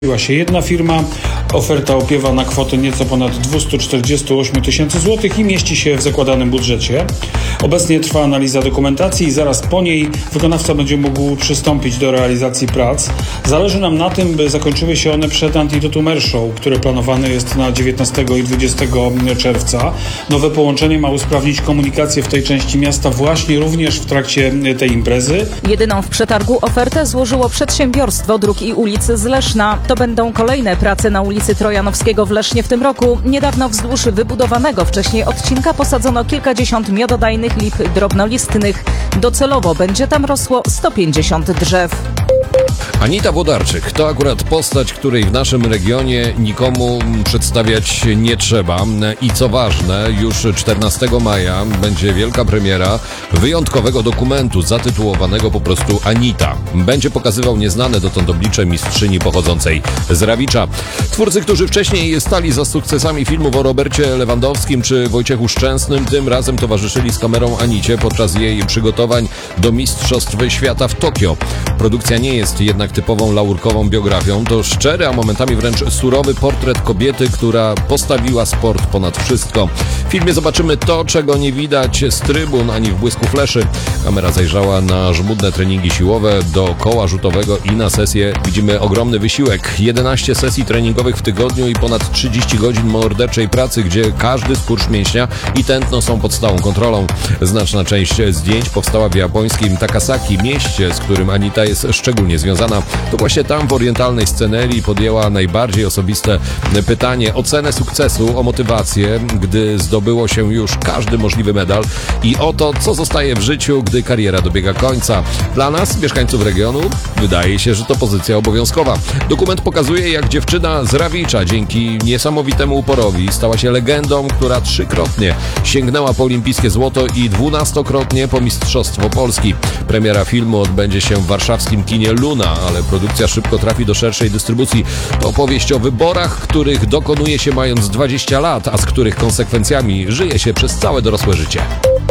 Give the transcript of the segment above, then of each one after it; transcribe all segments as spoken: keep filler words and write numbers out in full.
Zgłosiła się jedna firma. Oferta opiewa na kwotę nieco ponad dwieście czterdzieści osiem tysięcy złotych i mieści się w zakładanym budżecie. Obecnie trwa analiza dokumentacji i zaraz po niej wykonawca będzie mógł przystąpić do realizacji prac. Zależy nam na tym, by zakończyły się one przed Antidotum Air Show, które planowane jest na dziewiętnastego i dwudziestego czerwca. Nowe połączenie ma usprawnić komunikację w tej części miasta właśnie również w trakcie tej imprezy. Jedyną w przetargu ofertę złożyło przedsiębiorstwo Dróg i Ulic z Leszna. To będą kolejne prace na ulicy Trojanowskiego w Lesznie w tym roku. Niedawno wzdłuż wybudowanego wcześniej odcinka posadzono kilkadziesiąt miododajnych lip drobnolistnych. Docelowo będzie tam rosło sto pięćdziesiąt drzew. Anita Włodarczyk to akurat postać, której w naszym regionie nikomu przedstawiać nie trzeba. I co ważne, już czternastego maja będzie wielka premiera wyjątkowego dokumentu zatytułowanego po prostu Anita. Będzie pokazywał nieznane dotąd oblicze mistrzyni pochodzącej z Rawicza. Twórcy, którzy wcześniej stali za sukcesami filmów o Robercie Lewandowskim czy Wojciechu Szczęsnym, tym razem towarzyszyli z kamerą Anicie podczas jej przygotowań do Mistrzostw Świata w Tokio. Produkcja nie jest jednak typową laurkową biografią, to szczery, a momentami wręcz surowy portret kobiety, która postawiła sport ponad wszystko. W filmie zobaczymy to, czego nie widać z trybun ani w błysku fleszy. Kamera zajrzała na żmudne treningi siłowe do koła rzutowego i na sesję widzimy ogromny wysiłek. jedenaście sesji treningowych w tygodniu i ponad trzydzieści godzin morderczej pracy, gdzie każdy skurcz mięśnia i tętno są pod stałą kontrolą. Znaczna część zdjęć powstała w japońskim Takasaki, mieście, z którym Anita jest szczególnie związana. To właśnie tam w orientalnej scenerii podjęła najbardziej osobiste pytanie o cenę sukcesu, o motywację, gdy zdobyło się już każdy możliwy medal i o to, co zostaje w życiu, gdy kariera dobiega końca. Dla nas, mieszkańców regionu, wydaje się, że to pozycja obowiązkowa. Dokument pokazuje, jak dziewczyna z Rawicza dzięki niesamowitemu uporowi stała się legendą, która trzykrotnie sięgnęła po olimpijskie złoto i dwunastokrotnie po Mistrzostwo Polski. Premiera filmu odbędzie się w warszawskim kinie Luna, ale produkcja szybko trafi do szerszej dystrybucji. To opowieść o wyborach, których dokonuje się mając dwadzieścia lat, a z których konsekwencjami żyje się przez całe dorosłe życie.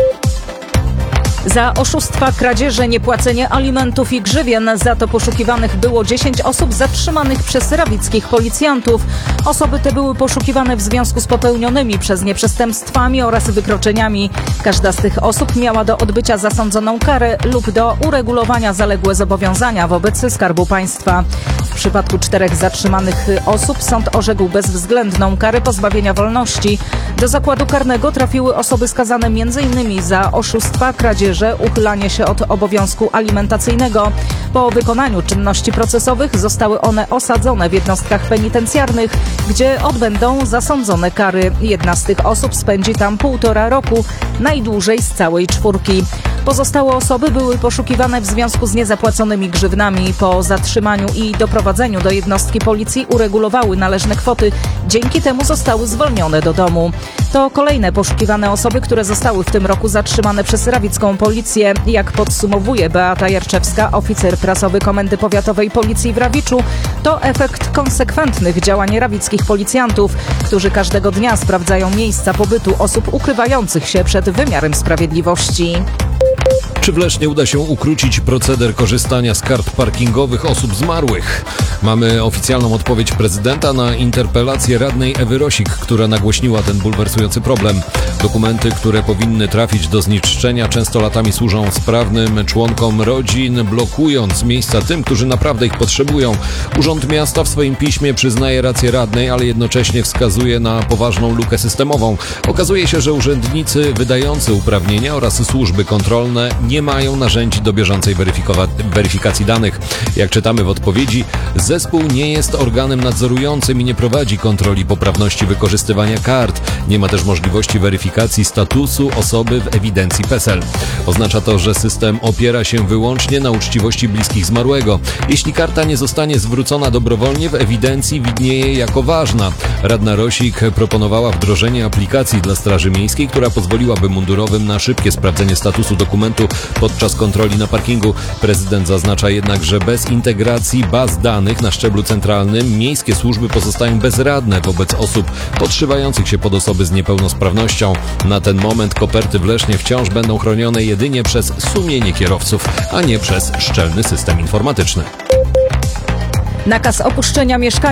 Za oszustwa, kradzieże, niepłacenie alimentów i grzywien za to poszukiwanych było dziesięć osób zatrzymanych przez rawickich policjantów. Osoby te były poszukiwane w związku z popełnionymi przez nie przestępstwami oraz wykroczeniami. Każda z tych osób miała do odbycia zasądzoną karę lub do uregulowania zaległe zobowiązania wobec Skarbu Państwa. W przypadku czterech zatrzymanych osób sąd orzekł bezwzględną karę pozbawienia wolności. Do zakładu karnego trafiły osoby skazane m.in. za oszustwa, kradzieże, uchylanie się od obowiązku alimentacyjnego. Po wykonaniu czynności procesowych zostały one osadzone w jednostkach penitencjarnych, gdzie odbędą zasądzone kary. Jedna z tych osób spędzi tam półtora roku, najdłużej z całej czwórki. Pozostałe osoby były poszukiwane w związku z niezapłaconymi grzywnami. Po zatrzymaniu i doprowadzeniu do jednostki policji uregulowały należne kwoty. Dzięki temu zostały zwolnione do domu. To kolejne poszukiwane osoby, które zostały w tym roku zatrzymane przez rawicką policję. Jak podsumowuje Beata Jarczewska, oficer prasowy Komendy Powiatowej Policji w Rawiczu, to efekt konsekwentnych działań rawickich policjantów, którzy każdego dnia sprawdzają miejsca pobytu osób ukrywających się przed wymiarem sprawiedliwości. Czy w Lesznie uda się ukrócić proceder korzystania z kart parkingowych osób zmarłych? Mamy oficjalną odpowiedź prezydenta na interpelację radnej Ewy Rosik, która nagłośniła ten bulwersujący problem. Dokumenty, które powinny trafić do zniszczenia, często latami służą sprawnym członkom rodzin, blokując miejsca tym, którzy naprawdę ich potrzebują. Urząd Miasta w swoim piśmie przyznaje rację radnej, ale jednocześnie wskazuje na poważną lukę systemową. Okazuje się, że urzędnicy wydający uprawnienia oraz służby kontrolne nie mają narzędzi do bieżącej weryfikowa- weryfikacji danych. Jak czytamy w odpowiedzi, zespół nie jest organem nadzorującym i nie prowadzi kontroli poprawności wykorzystywania kart. Nie ma też możliwości weryfikacji statusu osoby w ewidencji PESEL. Oznacza to, że system opiera się wyłącznie na uczciwości bliskich zmarłego. Jeśli karta nie zostanie zwrócona dobrowolnie, w ewidencji widnieje jako ważna. Radna Rosik proponowała wdrożenie aplikacji dla Straży Miejskiej, która pozwoliłaby mundurowym na szybkie sprawdzenie statusu dokumentu podczas kontroli na parkingu. Prezydent zaznacza jednak, że bez integracji baz danych na szczeblu centralnym miejskie służby pozostają bezradne wobec osób podszywających się pod osoby z niepełnosprawnością. Na ten moment koperty w Lesznie wciąż będą chronione jedynie przez sumienie kierowców, a nie przez szczelny system informatyczny. Nakaz opuszczenia mieszkania